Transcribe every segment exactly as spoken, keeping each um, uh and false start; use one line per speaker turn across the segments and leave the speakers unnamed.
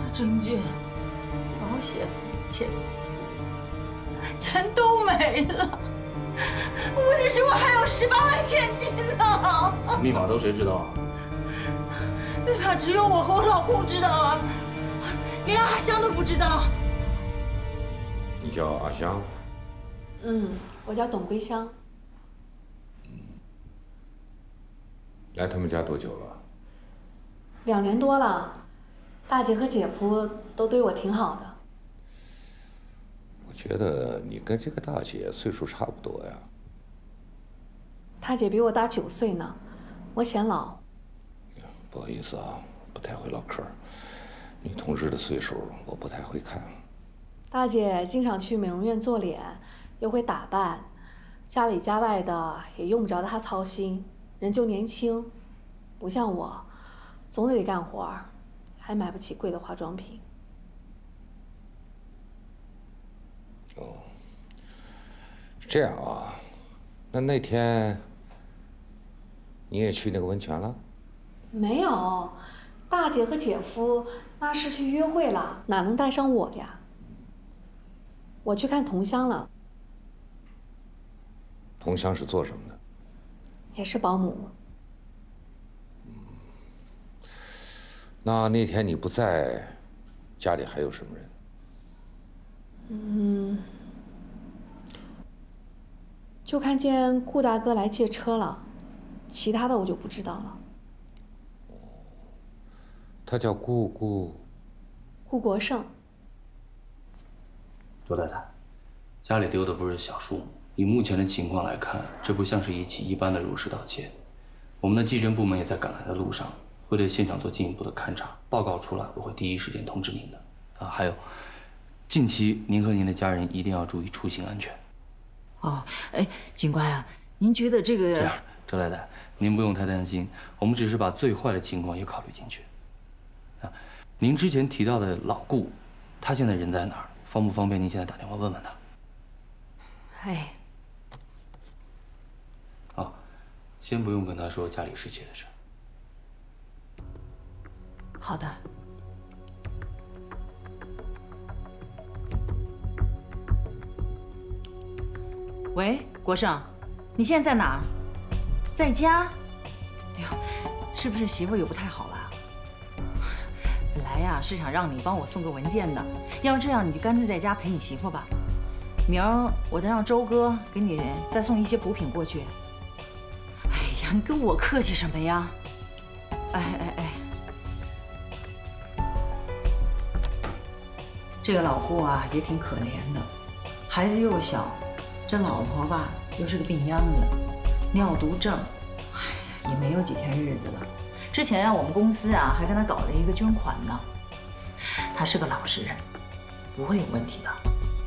证券、保险钱，钱都没了。问题是我还有十八万现金呢。
密码都谁知道啊？
密码只有我和我老公知道啊，连阿香都不知道。
你叫阿香？
嗯，我叫董桂香。
嗯，来他们家多久了？
两年多了，大姐和姐夫都对我挺好的。
我觉得你跟这个大姐岁数差不多呀。
大姐比我大九岁呢，我显老。
不好意思啊，不太会唠嗑。女同志的岁数我不太会看。
大姐经常去美容院做脸，又会打扮，家里家外的也用不着她操心，人就年轻，不像我，总得干活，还买不起贵的化妆品。
哦，这样啊，那那天你也去那个温泉了？
没有，大姐和姐夫那是去约会了，哪能带上我呀？我去看桐香了。
桐香是做什么的？
也是保姆。
嗯，那那天你不在，家里还有什么人？
嗯，就看见顾大哥来借车了，其他的我就不知道了。
他叫顾顾，
顾国胜。
周太太，家里丢的不是小数目，以目前的情况来看，这不像是一起一般的入室盗窃。我们的技侦部门也在赶来的路上，会对现场做进一步的勘查，报告出来我会第一时间通知您的。啊，还有，近期您和您的家人一定要注意出行安全。
哦，哎，警官啊，您觉得这个……
这样，周太太，您不用太担心，我们只是把最坏的情况也考虑进去。啊，您之前提到的老顾，他现在人在哪儿？方不方便您现在打电话问问他？
哎，
啊，先不用跟他说家里失窃的事。
好的。喂，国胜，你现在在哪？在家？哎呦，是不是媳妇有不太好了？本来呀是想让你帮我送个文件的，要是这样，你就干脆在家陪你媳妇吧。明儿我再让周哥给你再送一些补品过去。哎呀，你跟我客气什么呀？哎哎哎，这个老顾啊也挺可怜的，孩子又小，这老婆吧又是个病秧子，尿毒症，哎呀，也没有几天日子了。之前啊，我们公司啊还跟他搞了一个捐款呢。他是个老实人，不会有问题的。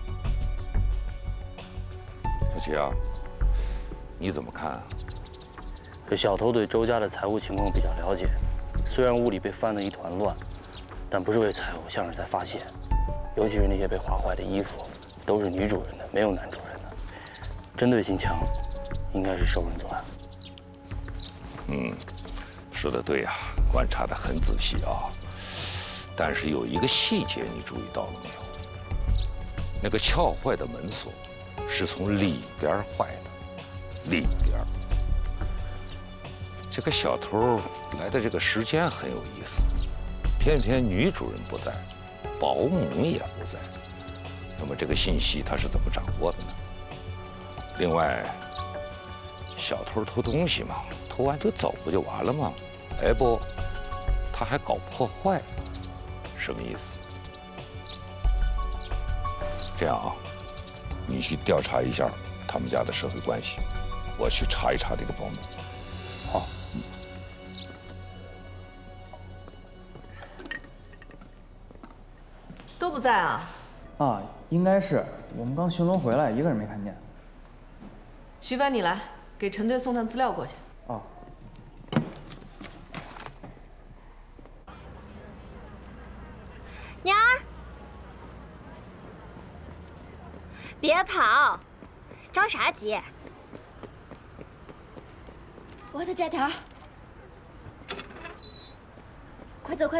小齐啊，你怎么看啊？
这小偷对周家的财务情况比较了解，虽然屋里被翻得一团乱，但不是为财物，像是在发泄。尤其是那些被划坏的衣服，都是女主人的，没有男主人的，针对性强，应该是熟人作案。
嗯。说的对呀，观察得很仔细啊。但是有一个细节你注意到了没有？那个撬坏的门锁是从里边坏的，里边。这个小偷来的这个时间很有意思，偏偏女主人不在，保姆也不在。那么这个信息他是怎么掌握的呢？另外，小偷偷东西嘛，偷完就走不就完了吗？哎不，他还搞破坏，什么意思？这样啊，你去调查一下他们家的社会关系，我去查一查这个保姆。好。
都不在啊？
啊，应该是，我们刚巡逻回来，一个人没看见。
徐帆，你来，给陈队送趟资料过去。
哦。
娘儿，别跑，着啥急？
我的假条，